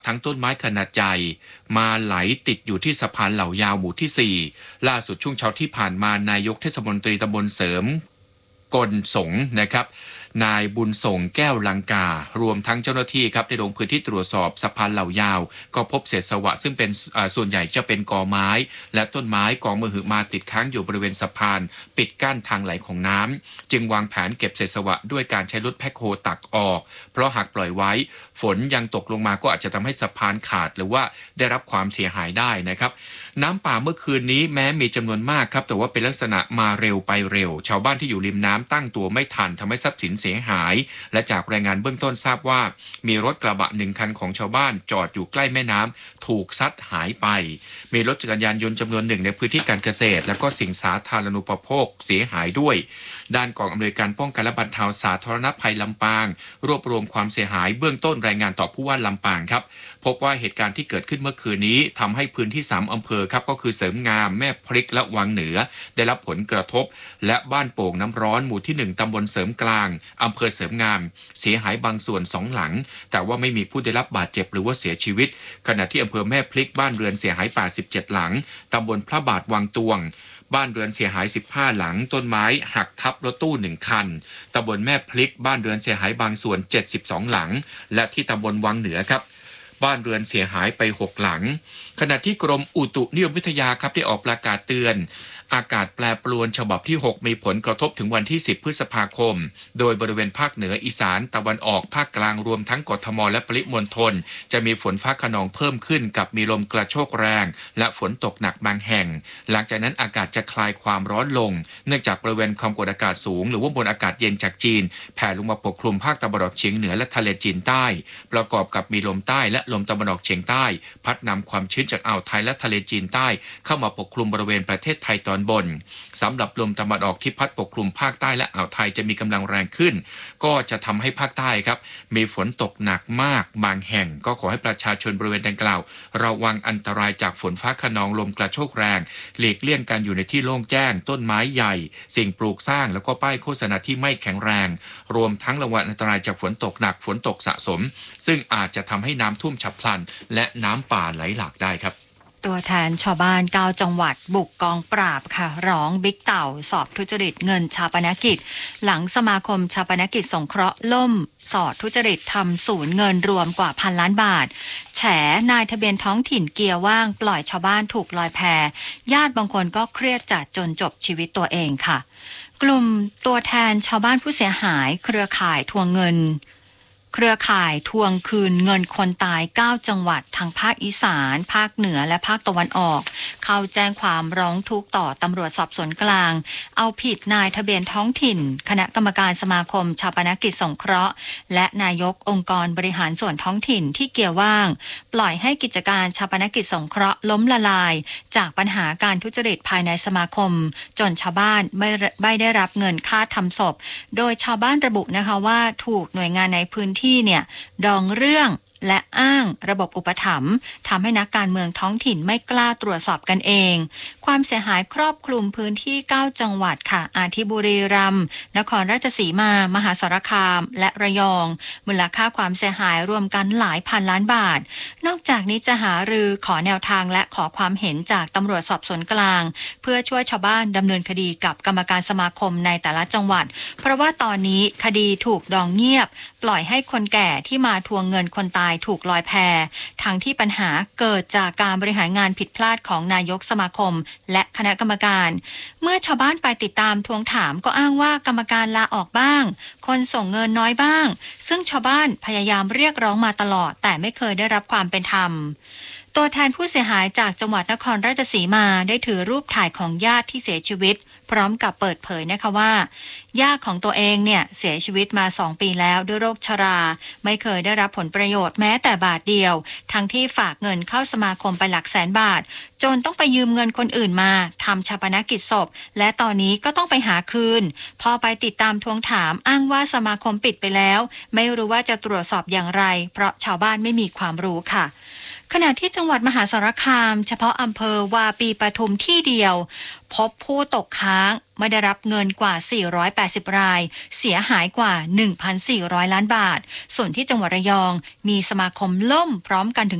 ทั้งต้นไม้ขนาดใหญ่มาไหลติดอยู่ที่สะพานเหล่ายาวหมู่ที่ 4ล่าสุดช่วงเช้าที่ผ่านมานายกเทศมนตรีตำบลเสริมกลสงนะครับนายบุญส่งแก้วลังการวมทั้งเจ้าหน้าที่ครับได้ลงพื้นที่ตรวจสอบสะพานเหล่ายาวก็พบเศษสวะซึ่งเป็นส่วนใหญ่จะเป็นกอไม้และต้นไม้กองมหึมาติดค้างอยู่บริเวณสะพานปิดกั้นทางไหลของน้ำจึงวางแผนเก็บเศษสวะด้วยการใช้รถแพ็คโฮตักออกเพราะหากปล่อยไว้ฝนยังตกลงมาก็อาจจะทำให้สะพานขาดหรือว่าได้รับความเสียหายได้นะครับน้ำป่าเมื่อคืนนี้แม้มีจำนวนมากครับแต่ว่าเป็นลักษณะมาเร็วไปเร็วชาวบ้านที่อยู่ริมน้ำตั้งตัวไม่ทันทำให้ทรัพย์สินเสียหายและจากรายงานเบื้องต้นทราบว่ามีรถกระบะ1 คันของชาวบ้านจอดอยู่ใกล้แม่น้ำถูกซัดหายไปมีรถจักรยานยนต์จำนวนหนึ่งในพื้นที่การเกษตรและก็สิ่งสาธารณูปโภคเสียหายด้วยด้านกองอำนวยการป้องกันและบรรเทาสาธารณภัยลำปางรวบรวมความเสียหายเบื้องต้นรายงานต่อผู้ว่าลำปางครับพบว่าเหตุการณ์ที่เกิดขึ้นเมื่อคืนนี้ทำให้พื้นที่3 อำเภอครับก็คือเสริมงามแม่พริกและวังเหนือได้รับผลกระทบและบ้านโป่งน้ำร้อนหมู่ที่1ตำบลเสริมกลางอำเภอเสริมงามเสียหายบางส่วน2 หลังแต่ว่าไม่มีผู้ได้รับบาดเจ็บหรือว่าเสียชีวิตขณะที่อำเภอแม่พริกบ้านเรือนเสียหาย87 หลังตำบลพระบาทวังตวงบ้านเรือนเสียหาย15 หลังต้นไม้หักทับรถตู้1 คันตำบลแม่พริกบ้านเรือนเสียหายบางส่วน72 หลังและที่ตำบลวังเหนือครับบ้านเรือนเสียหายไป6 หลังขณะที่กรมอุตุนิยมวิทยาครับได้ออกประกาศเตือนอากาศแปรปรวนฉบับที่6มีผลกระทบถึงวันที่10 พฤษภาคมโดยบริเวณภาคเหนืออีสานตะวันออกภาคกลางรวมทั้งกทมและปริมณฑลจะมีฝนฟ้าคะนองเพิ่มขึ้นกับมีลมกระโชกแรงและฝนตกหนักบางแห่งหลังจากนั้นอากาศจะคลายความร้อนลงเนื่องจากบริเวณความกดอากาศสูงหรือว่าบนอากาศเย็นจากจีนแผ่ลงมาปกคลุมภาคตะวันออกเฉียงเหนือและทะเลจีนใต้ประกอบกับมีลมใต้และลมตะวันออกเฉียงใต้พัดนำความชื้นจากอ่าวไทยและทะเลจีนใต้เข้ามาปกคลุมบริเวณประเทศไทยตอนบนสำหรับลมตะวันออกที่พัดปกคลุมภาคใต้และอ่าวไทยจะมีกำลังแรงขึ้นก็จะทำให้ภาคใต้ครับมีฝนตกหนักมากบางแห่งก็ขอให้ประชาชนบริเวณดังกล่าวระวังอันตรายจากฝนฟ้าคะนองลมกระโชกแรงหลีกเลี่ยงการอยู่ในที่โล่งแจ้งต้นไม้ใหญ่สิ่งปลูกสร้างแล้วก็ป้ายโฆษณาที่ไม่แข็งแรงรวมทั้งระวังอันตรายจากฝนตกหนักฝนตกสะสมซึ่งอาจจะทำให้น้ำท่วมฉับพลันและน้ำป่าไหลหลากได้ครับตัวแทนชาวบ้าน9 จังหวัดบุกกองปราบค่ะร้องบิ๊กเต่าสอบทุจริตเงินชาปนกิจหลังสมาคมชาปนกิจสงเคราะห์ล่มสอดทุจริตทำศูนย์เงินรวมกว่า1,000 ล้านบาทแฉนายทะเบียนท้องถิ่นเกียร์ว่างปล่อยชาวบ้านถูกลอยแพญาติบางคนก็เครียดจัดจนจบชีวิตตัวเองค่ะกลุ่มตัวแทนชาวบ้านผู้เสียหายเครือข่ายทวงเงินเครือข่ายทวงคืนเงินคนตาย9 จังหวัดทางภาคอีสานภาคเหนือและภาคตะวันออกเข้าแจ้งความร้องทุกข์ต่อตำรวจสอบสวนกลางเอาผิดนายทะเบียนท้องถิ่นคณะกรรมการสมาคมชาปนกิจสงเคราะห์และนายกองค์กรบริหารส่วนท้องถิ่นที่เกี่ยวว่างปล่อยให้กิจการชาปนกิจสงเคราะห์ล้มละลายจากปัญหาการทุจริตภายในสมาคมจนชาวบ้านไม่ได้รับเงินค่าทำศพโดยชาวบ้านระบุนะคะว่าถูกหน่วยงานในพื้นที่เนี่ยดองเรื่อง และอ้างระบบอุปถัมภ์ทำให้นักการเมืองท้องถิ่นไม่กล้าตรวจสอบกันเองความเสียหายครอบคลุมพื้นที่9จังหวัดค่ะอาทิบุรีรัมย์นครราชสีมามหาสารคามและระยองมูลค่าความเสียหายรวมกันหลายพันล้านบาทนอกจากนี้จะหารือขอแนวทางและขอความเห็นจากตำรวจสอบสวนกลางเพื่อช่วยชาวบ้านดำเนินคดีกับกรรมการสมาคมในแต่ละจังหวัดเพราะว่าตอนนี้คดีถูกดองเงียบปล่อยให้คนแก่ที่มาทวงเงินคนตายถูกลอยแพทั้งที่ปัญหาเกิดจากการบริหารงานผิดพลาดของนายกสมาคมและคณะกรรมการเมื่อชาวบ้านไปติดตามทวงถามก็อ้างว่ากรรมการลาออกบ้างคนส่งเงินน้อยบ้างซึ่งชาวบ้านพยายามเรียกร้องมาตลอดแต่ไม่เคยได้รับความเป็นธรรมตัวแทนผู้เสียหายจากจังหวัดนครราชสีมาได้ถือรูปถ่ายของญาติที่เสียชีวิตพร้อมกับเปิดเผยนะคะว่าญาติของตัวเองเนี่ยเสียชีวิตมา2 ปีแล้วด้วยโรคชราไม่เคยได้รับผลประโยชน์แม้แต่บาทเดียวทั้งที่ฝากเงินเข้าสมาคมไปหลักแสนบาทจนต้องไปยืมเงินคนอื่นมาทำชาปนกิจศพและตอนนี้ก็ต้องไปหาคืนพอไปติดตามทวงถามอ้างว่าสมาคมปิดไปแล้วไม่รู้ว่าจะตรวจสอบอย่างไรเพราะชาวบ้านไม่มีความรู้ค่ะขณะที่จังหวัดมหาสารคามเฉพาะอำเภอวาปีปทุมที่เดียวพบผู้ตกค้างไม่ได้รับเงินกว่า480รายเสียหายกว่า 1,400 ล้านบาทส่วนที่จังหวัดระยองมีสมาคมล่มพร้อมกันถึง